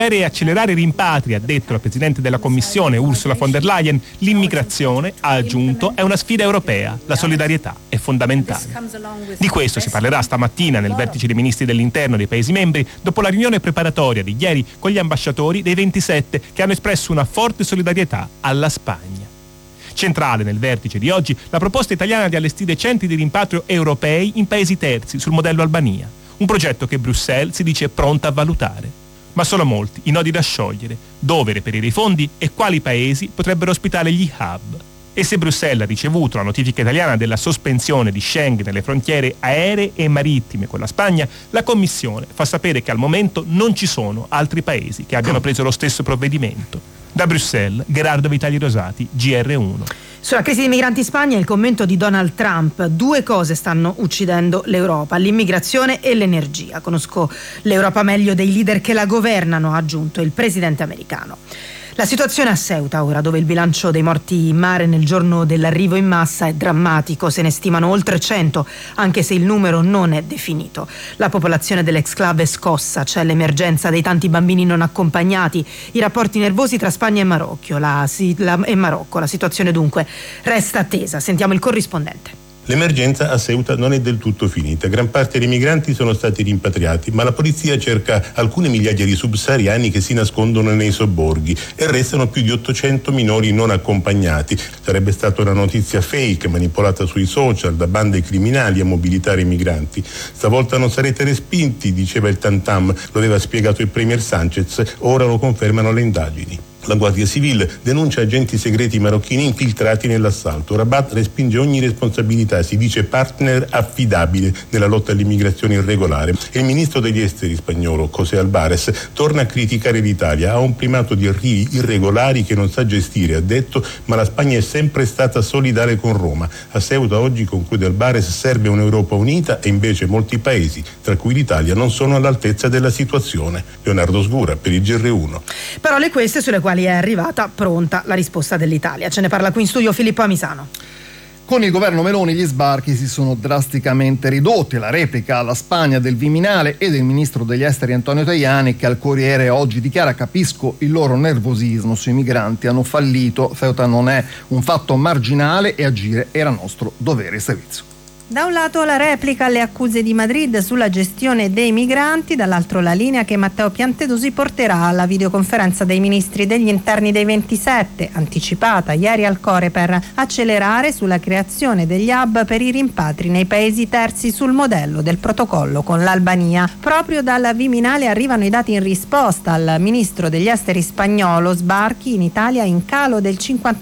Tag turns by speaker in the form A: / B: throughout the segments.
A: e accelerare i rimpatri, ha detto la Presidente della Commissione Ursula von der Leyen. L'immigrazione, ha aggiunto, è una sfida europea. La solidarietà è fondamentale. Di questo si parlerà stamattina nel vertice dei ministri dell'interno dei Paesi membri, dopo la riunione preparatoria di ieri con gli ambasciatori dei 27 che hanno espresso una forte solidarietà alla Spagna. Centrale nel vertice di oggi la proposta italiana di allestire centri di rimpatrio europei in paesi terzi sul modello Albania. Un progetto che Bruxelles si dice pronta a valutare. Ma sono molti i nodi da sciogliere, dove reperire i fondi e quali paesi potrebbero ospitare gli hub. E se Bruxelles ha ricevuto la notifica italiana della sospensione di Schengen nelle frontiere aeree e marittime con la Spagna, la Commissione fa sapere che al momento non ci sono altri paesi che abbiano preso lo stesso provvedimento. Da Bruxelles, Gerardo Vitali Rosati, GR1.
B: Sulla crisi dei migranti in Spagna il commento di Donald Trump: due cose stanno uccidendo l'Europa, l'immigrazione e l'energia. Conosco l'Europa meglio dei leader che la governano, ha aggiunto il presidente americano. La situazione a Ceuta ora, dove il bilancio dei morti in mare nel giorno dell'arrivo in massa è drammatico, se ne stimano oltre 100, anche se il numero non è definito. La popolazione dell'exclave è scossa, c'è l'emergenza dei tanti bambini non accompagnati, i rapporti nervosi tra Spagna e Marocco. La situazione dunque resta tesa. Sentiamo il corrispondente.
C: L'emergenza a Ceuta non è del tutto finita. Gran parte dei migranti sono stati rimpatriati, ma la polizia cerca alcune migliaia di subsahariani che si nascondono nei sobborghi e restano più di 800 minori non accompagnati. Sarebbe stata una notizia fake manipolata sui social da bande criminali a mobilitare i migranti. Stavolta non sarete respinti, diceva il Tantam, lo aveva spiegato il premier Sanchez, ora lo confermano le indagini. La Guardia Civile denuncia agenti segreti marocchini infiltrati nell'assalto. Rabat respinge ogni responsabilità, si dice partner affidabile nella lotta all'immigrazione irregolare. E il ministro degli esteri spagnolo, José Álvarez, torna a criticare l'Italia. Ha un primato di arrivi irregolari che non sa gestire, ha detto, ma la Spagna è sempre stata solidale con Roma. A Ceuta oggi, conclude Álvarez, serve un'Europa unita e invece molti paesi, tra cui l'Italia, non sono all'altezza della situazione. Leonardo Sgura per il GR1.
B: Parole queste sulle quali è arrivata pronta la risposta dell'Italia. Ce ne parla qui in studio Filippo Amisano.
D: Con il governo Meloni gli sbarchi si sono drasticamente ridotti. La replica alla Spagna del Viminale e del ministro degli esteri Antonio Tajani, che al Corriere oggi dichiara: capisco il loro nervosismo sui migranti, hanno fallito, Ceuta non è un fatto marginale e agire era nostro dovere e servizio.
E: Da un lato la replica alle accuse di Madrid sulla gestione dei migranti, dall'altro la linea che Matteo Piantedosi porterà alla videoconferenza dei ministri degli interni dei 27, anticipata ieri al Core, per accelerare sulla creazione degli hub per i rimpatri nei paesi terzi sul modello del protocollo con l'Albania. Proprio dal Viminale arrivano i dati in risposta al ministro degli esteri spagnolo: sbarchi in Italia in calo del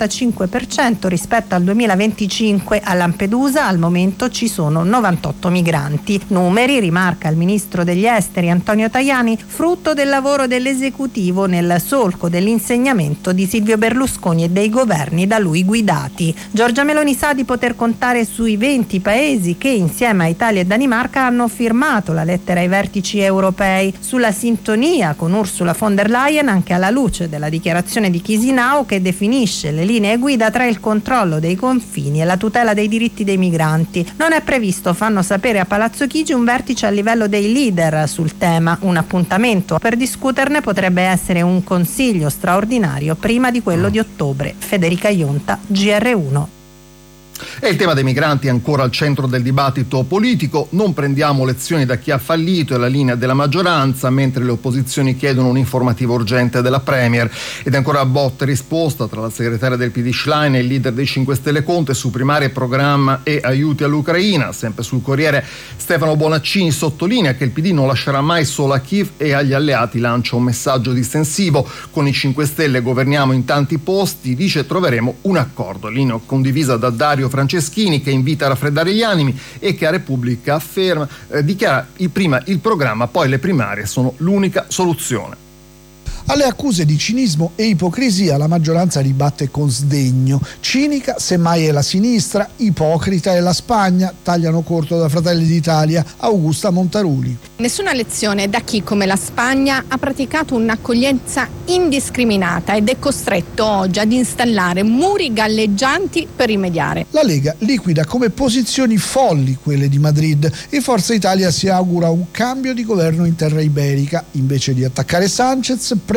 E: 55% rispetto al 2025. A Lampedusa al momento ci sono 98 migranti. Numeri, rimarca il ministro degli esteri Antonio Tajani, frutto del lavoro dell'esecutivo nel solco dell'insegnamento di Silvio Berlusconi e dei governi da lui guidati. Giorgia Meloni sa di poter contare sui 20 paesi che insieme a Italia e Danimarca hanno firmato la lettera ai vertici europei sulla sintonia con Ursula von der Leyen, anche alla luce della dichiarazione di Chisinau che definisce le linee guida tra il controllo dei confini e la tutela dei diritti dei migranti. Non è previsto, fanno sapere a Palazzo Chigi, un vertice a livello dei leader sul tema. Un appuntamento per discuterne potrebbe essere un consiglio straordinario prima di quello di ottobre. Federica Ionta, GR1.
D: E il tema dei migranti è ancora al centro del dibattito politico. Non prendiamo lezioni da chi ha fallito, è la linea della maggioranza, mentre le opposizioni chiedono un'informativa urgente della Premier. Ed ancora botta e risposta tra la segretaria del PD Schlein e il leader dei 5 Stelle Conte su primaria, programma e aiuti all'Ucraina. Sempre sul Corriere Stefano Bonaccini sottolinea che il PD non lascerà mai sola Kiev e agli alleati lancia un messaggio distensivo. Con i 5 Stelle governiamo in tanti posti, dice, troveremo un accordo. Linea condivisa da Dario Franceschini, che invita a raffreddare gli animi e che a Repubblica afferma, dichiara prima il programma, poi le primarie sono l'unica soluzione.
F: Alle accuse di cinismo e ipocrisia la maggioranza ribatte con sdegno. Cinica semmai è la sinistra, ipocrita è la Spagna, tagliano corto da Fratelli d'Italia Augusta Montaruli.
G: Nessuna lezione da chi, come la Spagna, ha praticato un'accoglienza indiscriminata ed è costretto oggi ad installare muri galleggianti per rimediare.
F: La Lega liquida come posizioni folli quelle di Madrid e Forza Italia si augura un cambio di governo in terra iberica. Invece di attaccare Sanchez,